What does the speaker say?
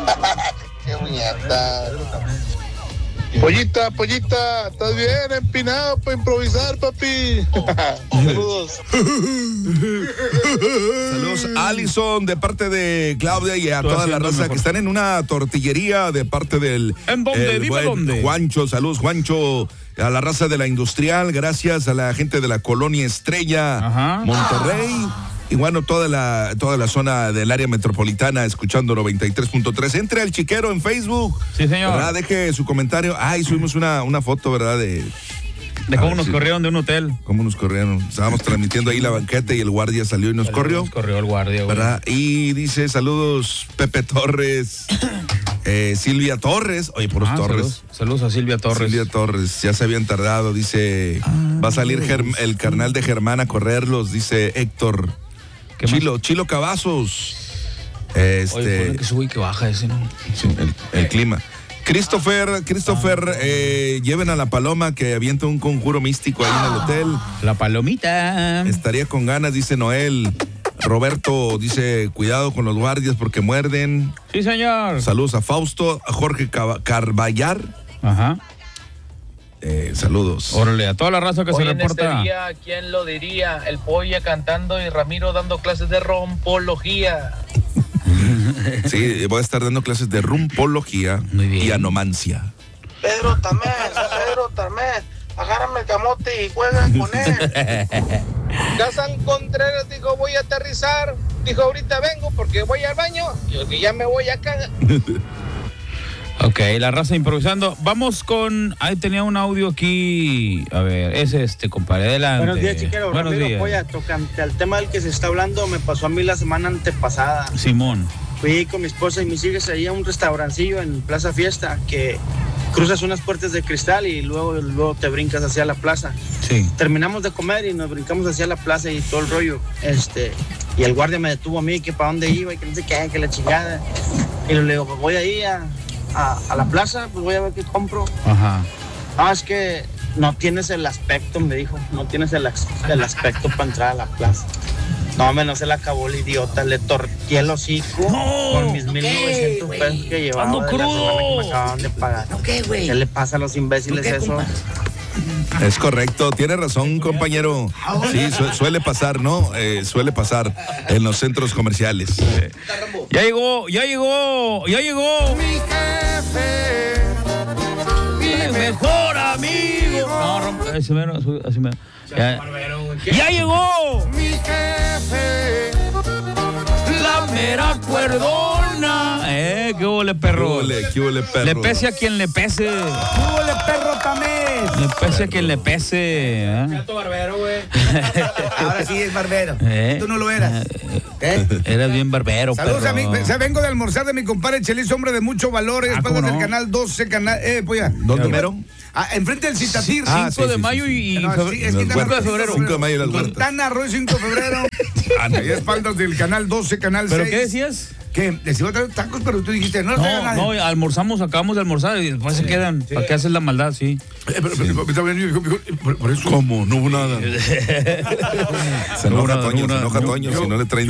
Qué muñeca. Pollita, ¿estás bien empinado para improvisar, papi? Saludos. Saludos, Alison, de parte de Claudia y a toda la raza que están en una tortillería de parte del... ¿En dónde? Dime dónde. Juancho, saludos, Juancho. A la raza de la industrial, gracias a la gente de la Colonia Estrella, Monterrey. Y bueno, toda la zona del área metropolitana escuchando 93.3. Entre al Chiquero en Facebook. Sí, señor. ¿Verdad? Deje su comentario. Subimos una foto, ¿verdad? De cómo nos corrieron de un hotel. Cómo nos corrieron. Estábamos transmitiendo ahí la banqueta y el guardia salió y nos corrió. Nos corrió el guardia, güey. ¿Verdad? Y dice, saludos, Pepe Torres. Silvia Torres. Oye, puros Torres. Saludos a Silvia Torres. Silvia Torres, ya se habían tardado. Dice, va a salir el carnal de Germán a correrlos, dice Héctor. Chilo Cavazos. Oye, que sube y que baja ese, ¿no? Sí, el clima. Christopher, lleven a la paloma que avienta un conjuro místico ahí en el hotel. La palomita. Estaría con ganas, dice Noel. Roberto dice, cuidado con los guardias porque muerden. Sí, señor. Saludos a Fausto, a Jorge Carballar. Ajá. Saludos. Órale, a toda la raza que se reporta. En este día, ¿quién lo diría? El Polla cantando y Ramiro dando clases de rompología. Sí, voy a estar dando clases de rumpología y anomancia. Pedro Tamés, agárrame el camote y juega con él. Gazán Contreras dijo, voy a aterrizar. Dijo, ahorita vengo porque voy al baño. Y ya me voy acá. Ok, la raza improvisando. Vamos con... Ahí tenía un audio aquí. A ver, es compadre, adelante. Buenos días, Chiquero. Buenos días. Polla, tocante al tema del que se está hablando, me pasó a mí la semana antepasada. Simón. Fui con mi esposa y mis hijas ahí a un restaurancillo en Plaza Fiesta, que cruzas unas puertas de cristal y luego te brincas hacia la plaza. Sí. Terminamos de comer y nos brincamos hacia la plaza y todo el rollo. Y el guardia me detuvo a mí, que para dónde iba y que no sé qué, que la chingada. Y le digo, pues voy ahí a la plaza, pues voy a ver qué compro. Ajá. No, es que no tienes el aspecto, me dijo. No tienes el aspecto para entrar a la plaza. No, no se le acabó el idiota. Le torqué el hocico con mis 1,900 pesos que llevaba ¡Ando de la semana que me crudo! acaban de pagar. Güey. ¿Qué le pasa a los imbéciles eso? Es correcto, tiene razón, compañero. Sí, suele pasar, ¿no? Suele pasar en los centros comerciales. Ya llegó. Mi jefe, Mi mejor amigo. No, así menos. Ya llegó. mi jefe. La mera cuerdona. ¿Qué huele, perro? ¿Qué huele, perro? Le pese a quien le pese. ¡Qué huele, perro Tamés! Le pese a quien le pese. Gato barbero, güey. Ahora sí es barbero. Tú no lo eras. Eras bien barbero, Saludos perro. a mí. Vengo de almorzar de mi compadre Chelis, hombre de mucho valor. Es padre del no? canal 12, Polla. ¿Dónde mero? Enfrente del Citatir. 5 de mayo y No, sí, es Quintana 5 de febrero. 5 de mayo y las huertas. Quintana Roo, 5 de febrero. Ahí espaldas del canal 12, canal 6. ¿Pero qué decías? ¿Qué? Decimos tacos, pero tú dijiste, no traigan nadie. No, acabamos de almorzar y después se quedan. ¿Para qué haces la maldad? Sí. Por eso. ¿Cómo? No hubo nada. Se enoja Toño, si no le traen